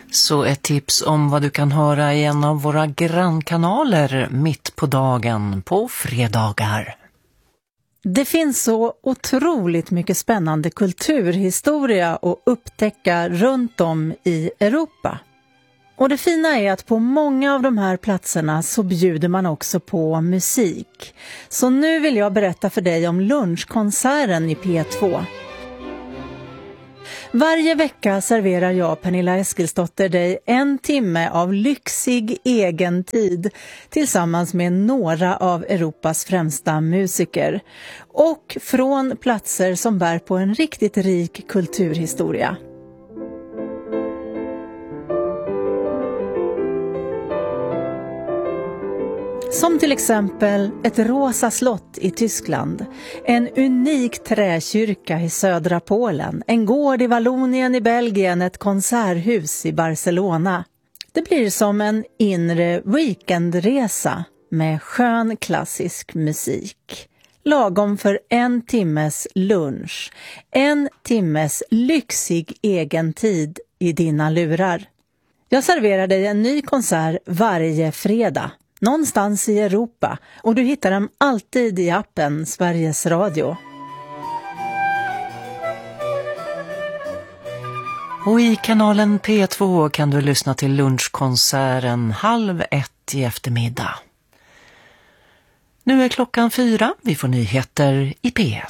Så ett tips om vad du kan höra i en av våra grannkanaler mitt på dagen på fredagar. Det finns så otroligt mycket spännande kulturhistoria att upptäcka runt om i Europa. Och det fina är att på många av de här platserna så bjuder man också på musik. Så nu vill jag berätta för dig om lunchkonserten i P2. Varje vecka serverar jag, Pernilla Eskilsdotter, dig 1 timme av lyxig egen tid tillsammans med några av Europas främsta musiker. Och från platser som bär på en riktigt rik kulturhistoria. Som till exempel ett rosa slott i Tyskland, en unik träkyrka i södra Polen, en gård i Vallonien i Belgien, ett konserthus i Barcelona. Det blir som en inre weekendresa med skön klassisk musik. Lagom för 1 timmes lunch, 1 timmes lyxig egen tid i dina lurar. Jag serverar dig en ny konsert varje fredag. Någonstans i Europa, och du hittar dem alltid i appen Sveriges Radio. Och i kanalen P2 kan du lyssna till lunchkonserten 12:30 i eftermiddag. Nu är klockan 4, vi får nyheter i P1.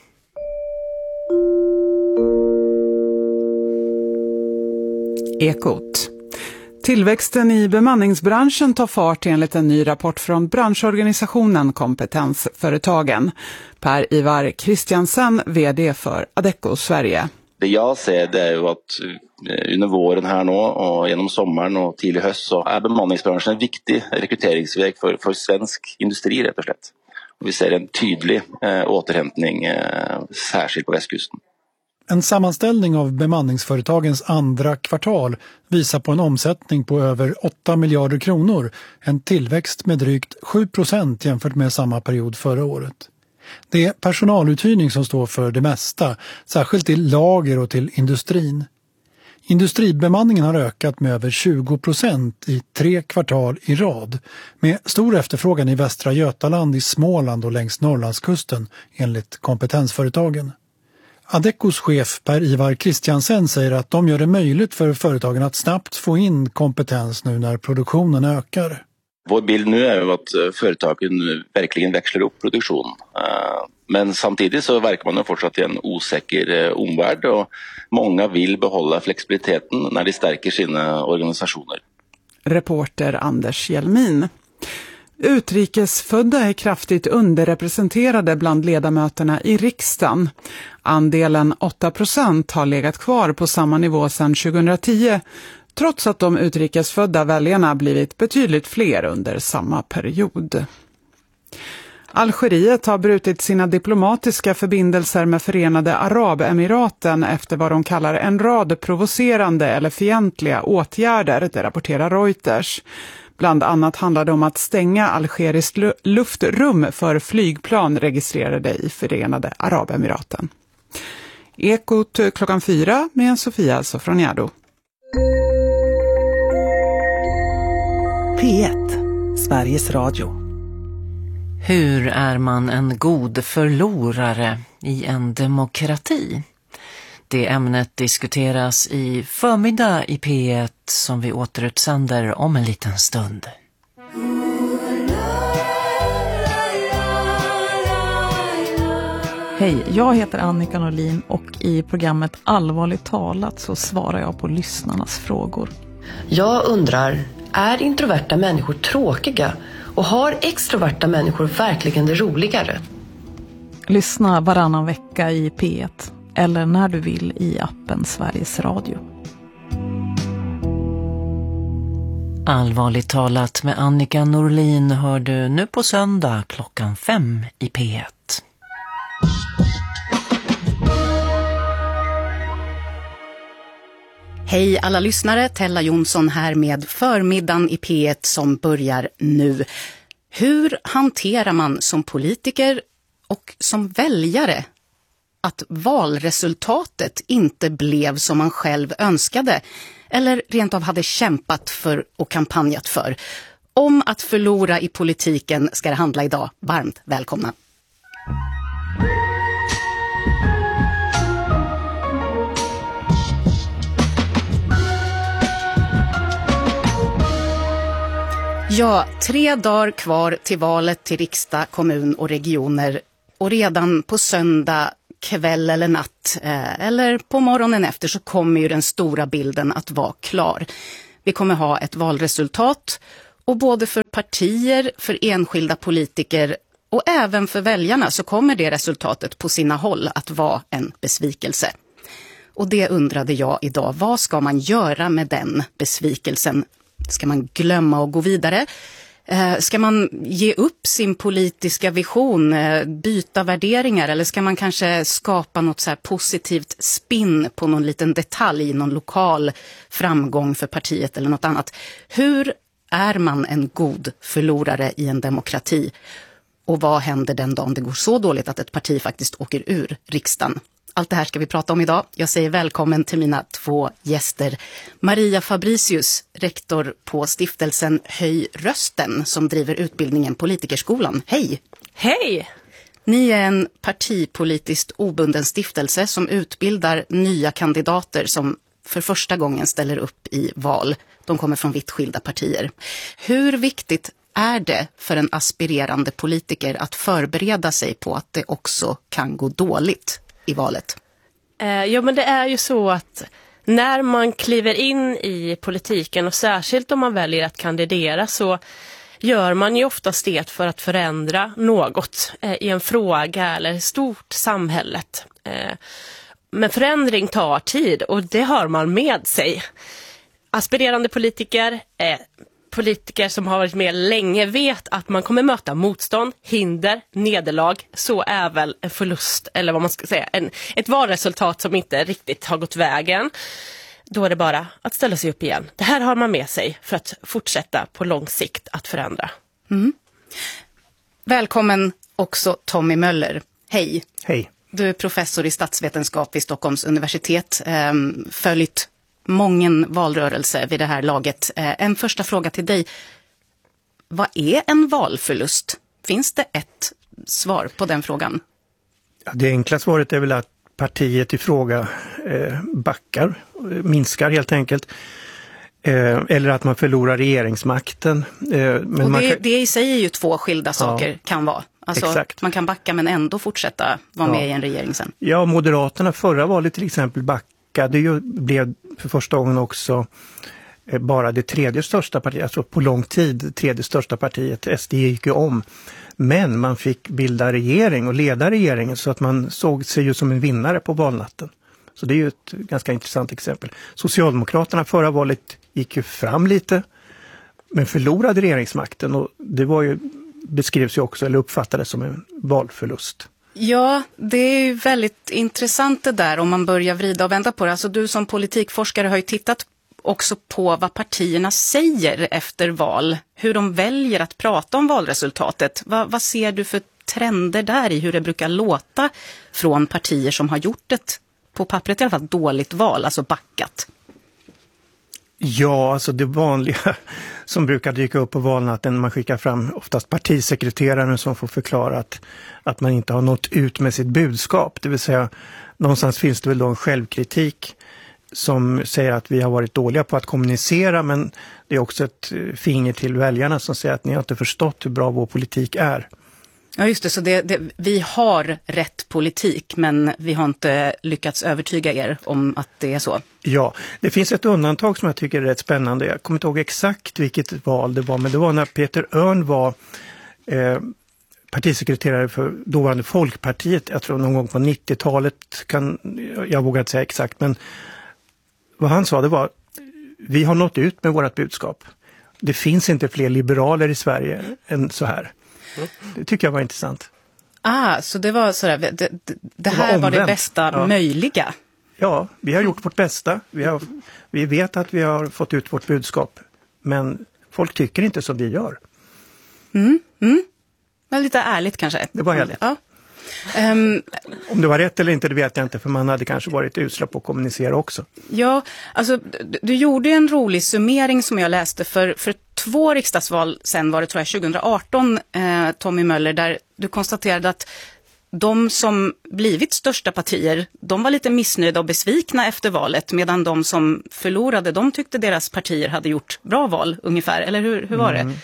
Ekot. Tillväxten i bemanningsbranschen tar fart enligt en ny rapport från branschorganisationen Kompetensföretagen. Per-Ivar Christiansen, vd för Adecco Sverige. Det jag ser det är ju att under våren här nu och genom sommaren och tidig höst så är bemanningsbranschen en viktig rekryteringsväg för svensk industri rätt och slett. Och vi ser en tydlig återhämtning särskilt på västkusten. En sammanställning av bemanningsföretagens andra kvartal visar på en omsättning på över 8 miljarder kronor, en tillväxt med drygt 7% jämfört med samma period förra året. Det är personaluthyrning som står för det mesta, särskilt till lager och till industrin. Industribemanningen har ökat med över 20% i 3 kvartal i rad, med stor efterfrågan i Västra Götaland, i Småland och längs Norrlandskusten enligt Kompetensföretagen. Adeccos chef Per-Ivar Christiansen säger att de gör det möjligt för företagen att snabbt få in kompetens nu när produktionen ökar. Vår bild nu är ju att företagen verkligen växlar upp produktion. Men samtidigt så verkar man ju fortsatt i en osäker omvärld och många vill behålla flexibiliteten när de stärker sina organisationer. Reporter Anders Hjelmin. Utrikesfödda är kraftigt underrepresenterade bland ledamöterna i riksdagen. Andelen 8% har legat kvar på samma nivå sedan 2010, trots att de utrikesfödda väljarna blivit betydligt fler under samma period. Algeriet har brutit sina diplomatiska förbindelser med Förenade Arabemiraten efter vad de kallar en rad provocerande eller fientliga åtgärder, det rapporterar Reuters. Bland annat handlar det om att stänga algeriskt luftrum för flygplan registrerade i Förenade Arabemiraten. Ekot klockan 4 med Sofia Sofroniado. P1, Sveriges Radio. Hur är man en god förlorare i en demokrati? Det ämnet diskuteras i förmiddag i P1 som vi återutsänder om en liten stund. Hej, jag heter Annika Norlin och i programmet Allvarligt talat så svarar jag på lyssnarnas frågor. Jag undrar, är introverta människor tråkiga och har extroverta människor verkligen det roligare? Lyssna varannan vecka i P1 eller när du vill i appen Sveriges Radio. Allvarligt talat med Annika Norlin hör du nu på söndag klockan 5 i P1. Hej alla lyssnare, Tella Jonsson här med förmiddagen i P1 som börjar nu. Hur hanterar man som politiker och som väljare att valresultatet inte blev som man själv önskade? eller rent av hade kämpat för och kampanjat för. Om att förlora i politiken ska det handla idag. Varmt välkomna. Ja, 3 dagar kvar till valet till riksdag, kommun och regioner. Och redan på söndag kväll eller natt eller på morgonen efter så kommer ju den stora bilden att vara klar. Vi kommer ha ett valresultat och både för partier, för enskilda politiker och även för väljarna så kommer det resultatet på sina håll att vara en besvikelse. Och det undrade jag idag, vad ska man göra med den besvikelsen? Ska man glömma och gå vidare? Ska man ge upp sin politiska vision, byta värderingar eller ska man kanske skapa något så här positivt spinn på någon liten detalj, någon lokal framgång för partiet eller något annat? Hur är man en god förlorare i en demokrati? Och vad händer den dagen det går så dåligt att ett parti faktiskt åker ur riksdagen? Allt det här ska vi prata om idag. Jag säger välkommen till mina 2 gäster. Maria Fabricius, rektor på stiftelsen Höj rösten som driver utbildningen Politikerskolan. Hej! Hej! Ni är en partipolitiskt obunden stiftelse som utbildar nya kandidater som för första gången ställer upp i val. De kommer från vitt skilda partier. Hur viktigt är det för en aspirerande politiker att förbereda sig på att det också kan gå dåligt i valet? Ja, men det är ju så att när man kliver in i politiken och särskilt om man väljer att kandidera så gör man ju oftast det för att förändra något i en fråga eller stort samhället. Men förändring tar tid och det har man med sig. Aspirerande politiker som har varit med länge vet att man kommer möta motstånd, hinder, nederlag, så är väl en förlust eller vad man ska säga, ett valresultat som inte riktigt har gått vägen. Då är det bara att ställa sig upp igen. Det här har man med sig för att fortsätta på lång sikt att förändra. Mm. Välkommen också Tommy Möller. Hej. Hej. Du är professor i statsvetenskap vid Stockholms universitet. Följt mången valrörelse vid det här laget. En första fråga till dig. Vad är en valförlust? Finns det ett svar på den frågan? Ja, det enkla svaret är väl att partiet i fråga backar, minskar helt enkelt. Eller att man förlorar regeringsmakten. Men och det i sig är ju 2 skilda saker kan vara. Alltså, exakt. Man kan backa men ändå fortsätta vara med i en regering sen. Ja, Moderaterna förra valet till exempel backade ju, blev för första gången också bara det 3:e största partiet, alltså på lång tid 3:e största partiet. SD gick ju om. Men man fick bilda regering och leda regeringen så att man såg sig ju som en vinnare på valnatten. Så det är ju ett ganska intressant exempel. Socialdemokraterna förra valet gick ju fram lite men förlorade regeringsmakten och det var ju, beskrevs ju också eller uppfattades som en valförlust. Ja, det är ju väldigt intressant det där om man börjar vrida och vända på det. Alltså du som politikforskare har ju tittat också på vad partierna säger efter val. Hur de väljer att prata om valresultatet. Vad ser du för trender där i hur det brukar låta från partier som har gjort ett, på pappret i alla fall, dåligt val, alltså backat? Ja, alltså det vanliga som brukar dyka upp på valnatten, man skickar fram oftast partisekreteraren som får förklara att man inte har nått ut med sitt budskap. Det vill säga, någonstans finns det väl då en självkritik som säger att vi har varit dåliga på att kommunicera, men det är också ett finger till väljarna som säger att ni har inte förstått hur bra vår politik är. Ja just det, så vi har rätt politik men vi har inte lyckats övertyga er om att det är så. Ja, det finns ett undantag som jag tycker är rätt spännande. Jag kommer inte ihåg exakt vilket val det var, men det var när Peter Örn var partisekreterare för dåvarande Folkpartiet, jag tror någon gång på 90-talet, jag vågar inte säga exakt, men vad han sa det var, vi har nått ut med vårt budskap. Det finns inte fler liberaler i Sverige än så här. Det tycker jag var intressant. Så det var sådär, det här var det bästa möjliga. Ja, vi har gjort vårt bästa. Vi vet att vi har fått ut vårt budskap. Men folk tycker inte som vi gör. Men lite ärligt kanske. Det var ärligt. Ja. Om det var rätt eller inte, det vet jag inte, för man hade kanske varit usla på att kommunicera också. Ja, alltså du gjorde en rolig summering som jag läste för 2 riksdagsval sen var det, tror jag, 2018, Tommy Möller, där du konstaterade att de som blivit största partier, de var lite missnöjda och besvikna efter valet, medan de som förlorade, de tyckte deras partier hade gjort bra val ungefär, eller hur var det?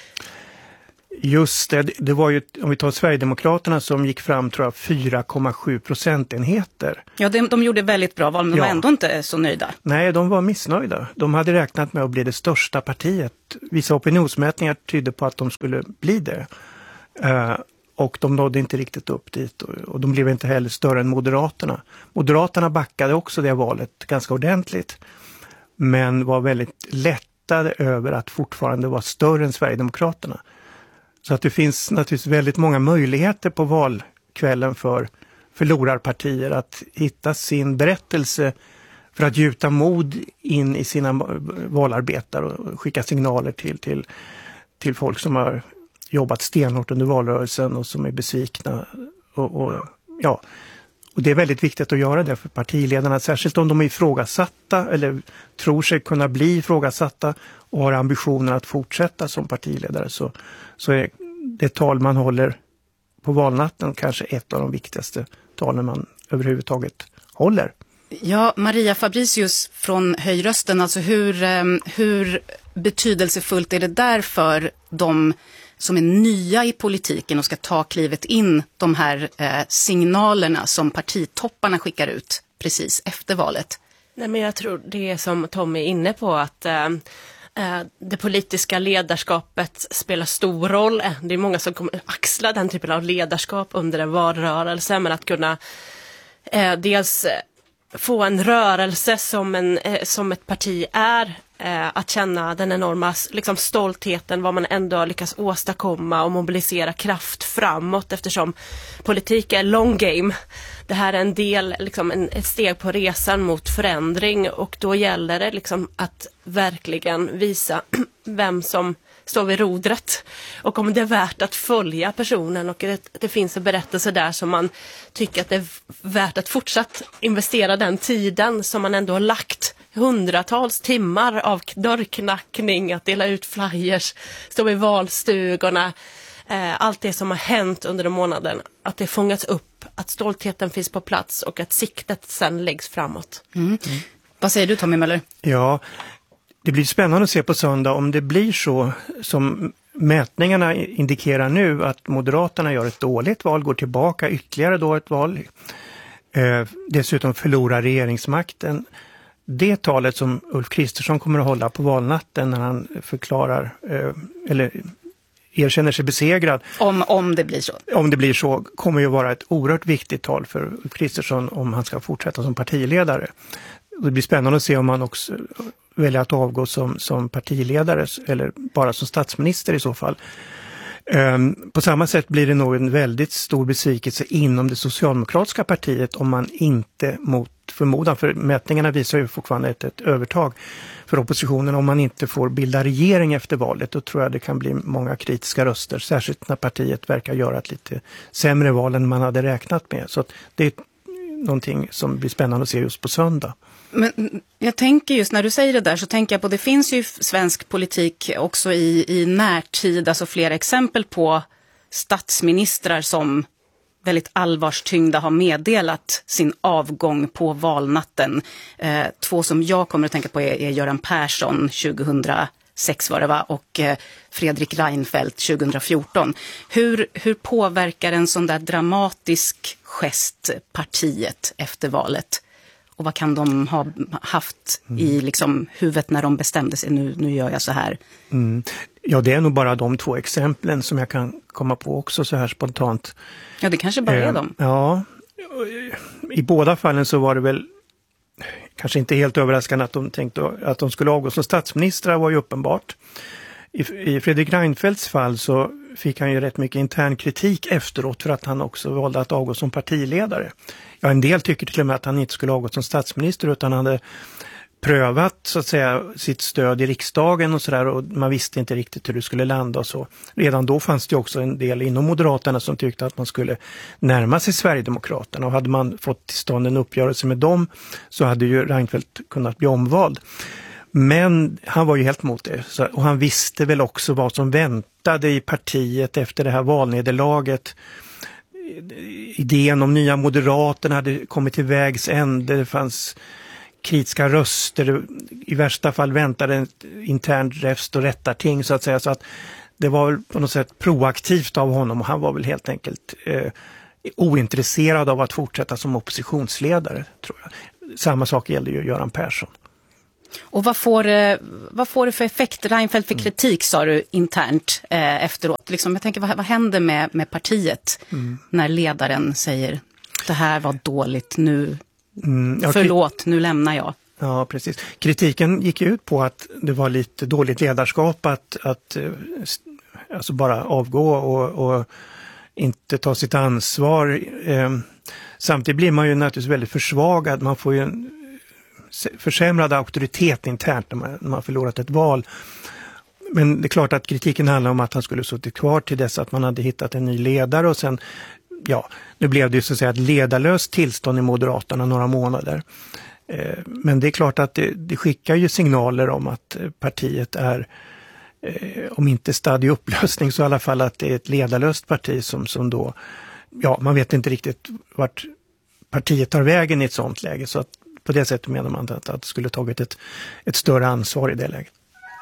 Just det var ju, om vi tar Sverigedemokraterna som gick fram, tror jag, 4,7 procentenheter. Ja, de gjorde väldigt bra val, men de var ändå inte så nöjda. Nej, de var missnöjda. De hade räknat med att bli det största partiet. Vissa opinionsmätningar tydde på att de skulle bli det. Och de nådde inte riktigt upp dit, och de blev inte heller större än Moderaterna. Moderaterna backade också det valet ganska ordentligt, men var väldigt lättade över att fortfarande vara större än Sverigedemokraterna. Så att det finns naturligtvis väldigt många möjligheter på valkvällen för förlorarpartier att hitta sin berättelse för att gjuta mod in i sina valarbetare och skicka signaler till folk som har jobbat stenhårt under valrörelsen och som är besvikna. Och det är väldigt viktigt att göra det för partiledarna, särskilt om de är ifrågasatta eller tror sig kunna bli ifrågasatta och har ambitionen att fortsätta som partiledare, så är det tal man håller på valnatten kanske ett av de viktigaste talen man överhuvudtaget håller. Ja, Maria Fabricius från Höjrösten, alltså hur betydelsefullt är det där för de som är nya i politiken och ska ta klivet in, de här signalerna som partitopparna skickar ut precis efter valet? Nej, men jag tror det är som Tom är inne på, att det politiska ledarskapet spelar stor roll. Det är många som kommer axla den typen av ledarskap under en valrörelse, men att kunna dels få en rörelse som ett parti är, att känna den enorma liksom stoltheten, vad man ändå har lyckats åstadkomma och mobilisera kraft framåt, eftersom politik är long game. Det här är en del, liksom ett steg på resan mot förändring, och då gäller det liksom att verkligen visa vem som står vid rodret och om det är värt att följa personen, och det finns en berättelse där som man tycker att det är värt att fortsatt investera den tiden som man ändå har lagt hundratals timmar av dörrknackning, att dela ut flyers, stå i valstugorna, allt det som har hänt under de månaden, att det fångats upp, att stoltheten finns på plats och att siktet sen läggs framåt. Vad säger du, Tommy Möller? Ja, det blir spännande att se på söndag om det blir så som mätningarna indikerar nu, att Moderaterna gör ett dåligt val, går tillbaka ytterligare då ett val, dessutom förlorar regeringsmakten. Det talet som Ulf Kristersson kommer att hålla på valnatten när han förklarar eller erkänner sig besegrad. Om det blir så. Om det blir så, kommer ju vara ett oerhört viktigt tal för Ulf Kristersson om han ska fortsätta som partiledare. Det blir spännande att se om han också väljer att avgå som partiledare eller bara som statsminister i så fall. På samma sätt blir det nog en väldigt stor besvikelse inom det socialdemokratiska partiet om man inte mot förmodan, för mätningarna visar ju fortfarande ett övertag för oppositionen, om man inte får bilda regering efter valet. Då tror jag det kan bli många kritiska röster, särskilt när partiet verkar göra ett lite sämre val än man hade räknat med. Så att det är någonting som blir spännande att se just på söndag. Men jag tänker just när du säger det där, så tänker jag på, det finns ju svensk politik också i närtid, alltså flera exempel på statsministrar som väldigt allvarstyngda har meddelat sin avgång på valnatten. 2 som jag kommer att tänka på är Göran Persson 2006 var det, va? Och Fredrik Reinfeldt 2014. Hur påverkar en sån där dramatisk gest partiet efter valet? Och vad kan de ha haft i liksom huvudet när de bestämde sig, nu gör jag så här? Ja, det är nog bara de 2 exemplen som jag kan komma på också så här spontant. Ja, det kanske bara är dem. Ja, i båda fallen så var det väl kanske inte helt överraskande att de tänkte att de skulle avgå som statsministrar, var ju uppenbart. I Fredrik Reinfeldts fall så fick han ju rätt mycket intern kritik efteråt för att han också valde att avgå som partiledare. Ja, en del tycker till och med att han inte skulle avgå som statsminister, utan han hade prövat så att säga sitt stöd i riksdagen och sådär, och man visste inte riktigt hur det skulle landa och så. Redan då fanns det också en del inom Moderaterna som tyckte att man skulle närma sig Sverigedemokraterna, och hade man fått till stånd en uppgörelse med dem så hade ju Reinfeldt kunnat bli omvald. Men han var ju helt emot det, och han visste väl också vad som väntade i partiet efter det här valnederlaget. Idén om nya Moderaterna hade kommit till vägs ände, det fanns kritiska röster, i värsta fall väntade ett internt räfst och rättarting så att säga, så att det var på något sätt proaktivt av honom, och han var väl helt enkelt ointresserad av att fortsätta som oppositionsledare, tror jag. Samma sak gäller ju Göran Persson. Och vad får det för effekt? Reinfeldt fick kritik, sa du, internt efteråt. Liksom, jag tänker, vad händer med partiet när ledaren säger det här var dåligt, nu förlåt, nu lämnar jag? Ja, precis. Kritiken gick ut på att det var lite dåligt ledarskap att alltså bara avgå och inte ta sitt ansvar. Samtidigt blir man ju naturligtvis väldigt försvagad. Man får ju en försämrad auktoritet internt när man förlorat ett val. Men det är klart att kritiken handlar om att han skulle suttit kvar till dess att man hade hittat en ny ledare, och sen, ja, nu blev det ju så att säga ett ledarlöst tillstånd i Moderaterna några månader. Men det är klart att det skickar ju signaler om att partiet är, om inte stadd i upplösning, så i alla fall att det är ett ledarlöst parti som då, ja, man vet inte riktigt vart partiet tar vägen i ett sånt läge, så att på det sättet menar man att det skulle tagit ett större ansvar i det läget.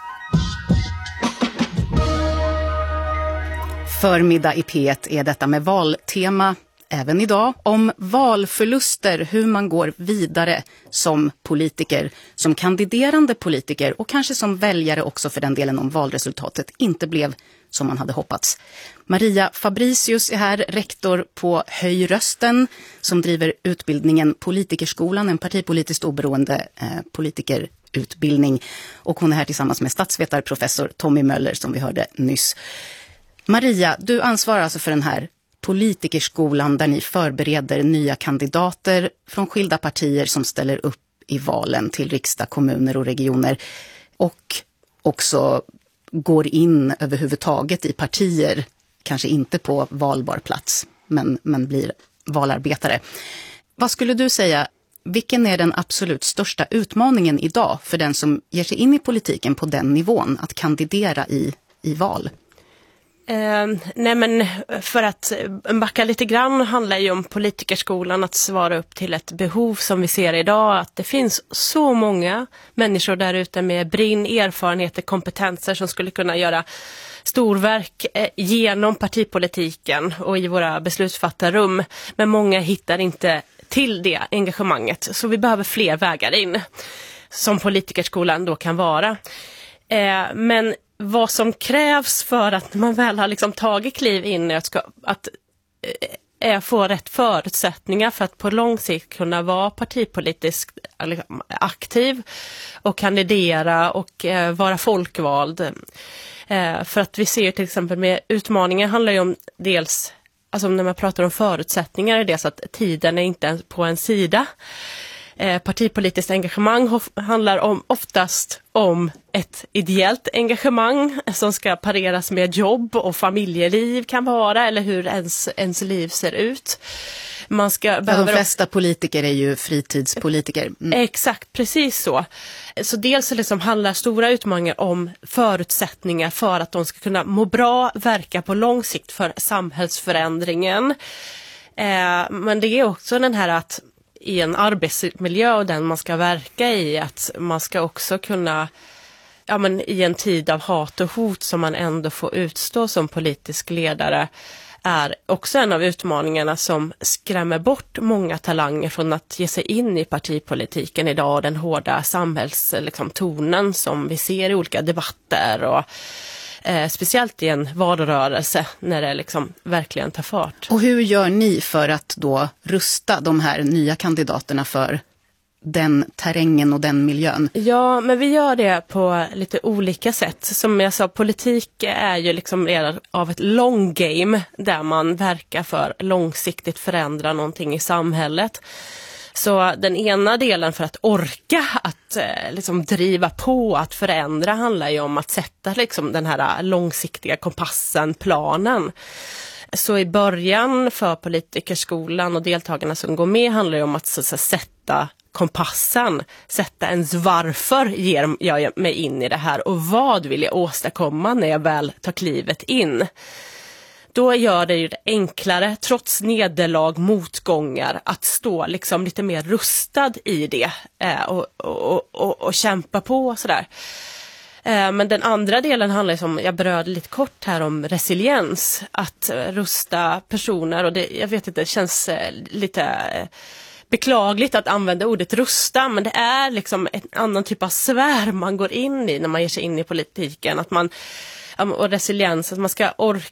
Förmiddag i P1 är detta med valtema även idag. Om valförluster, hur man går vidare som politiker, som kandiderande politiker och kanske som väljare också för den delen, om valresultatet inte blev som man hade hoppats. Maria Fabricius är här, rektor på Höj Rösten, som driver utbildningen Politikerskolan, en partipolitiskt oberoende politikerutbildning. Och hon är här tillsammans med statsvetarprofessor Tommy Möller, som vi hörde nyss. Maria, du ansvarar alltså för den här Politikerskolan där ni förbereder nya kandidater från skilda partier som ställer upp i valen till riksdag, kommuner och regioner, och också går in överhuvudtaget i partier, kanske inte på valbar plats, men blir valarbetare. Vad skulle du säga, vilken är den absolut största utmaningen idag för den som ger sig in i politiken på den nivån, att kandidera i val? Nej, men för att backa lite grann handlar ju om Politikerskolan att svara upp till ett behov som vi ser idag, att det finns så många människor där ute med erfarenheter, kompetenser som skulle kunna göra storverk genom partipolitiken och i våra beslutsfattarrum, men många hittar inte till det engagemanget, så vi behöver fler vägar in som Politikerskolan då kan vara. Men vad som krävs för att man väl har liksom tagit kliv in att få rätt förutsättningar för att på lång sikt kunna vara partipolitiskt aktiv och kandidera och vara folkvald. För att vi ser till exempel med utmaningar handlar ju om dels, alltså när man pratar om förutsättningar, är det så att tiden är inte på en sida. Partipolitiskt engagemang handlar oftast om ett ideellt engagemang som ska pareras med jobb och familjeliv kan vara, eller hur ens liv ser ut. De flesta politiker är ju fritidspolitiker. Exakt, precis så. Så dels liksom handlar stora utmaningar om förutsättningar för att de ska kunna må bra, verka på lång sikt för samhällsförändringen. Men det är också den här att i en arbetsmiljö och den man ska verka i, att man ska också kunna, i en tid av hat och hot som man ändå får utstå som politisk ledare, är också en av utmaningarna som skrämmer bort många talanger från att ge sig in i partipolitiken idag, och den hårda samhällstonen som vi ser i olika debatter och speciellt i en valrörelse när det liksom verkligen tar fart. Och hur gör ni för att då rusta de här nya kandidaterna för den terrängen och den miljön? Ja, men vi gör det på lite olika sätt. Som jag sa, politik är ju liksom redan av ett long game där man verkar för långsiktigt förändra någonting i samhället. Så den ena delen för att orka att liksom driva på, att förändra, handlar ju om att sätta liksom den här långsiktiga kompassen, planen. Så i början för politikerskolan och deltagarna som går med handlar det om att sätta kompassen, sätta ens varför ger jag mig in i det här och vad vill jag åstadkomma när jag väl tar klivet in. Då gör det ju det enklare, trots nederlag, motgångar, att stå liksom lite mer rustad i det och kämpa på sådär. Men den andra delen handlar, som jag berörde lite kort här, om resiliens. Att rusta personer, och jag vet inte, det känns lite beklagligt att använda ordet rusta, men det är liksom en annan typ av sfär man går in i när man ger sig in i politiken. Att man, och resiliens, att man ska orka